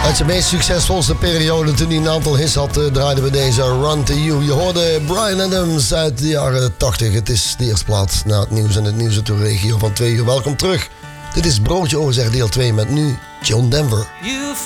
Uit zijn meest succesvolste periode, toen hij een aantal hits had, draaiden we deze Run to You. Je hoorde Bryan Adams uit de jaren 80. Het is de eerste plaats na het nieuws en het nieuws uit de regio van 2 uur. Welkom terug. Dit is Broodje Overzeg deel 2 met nu John Denver. You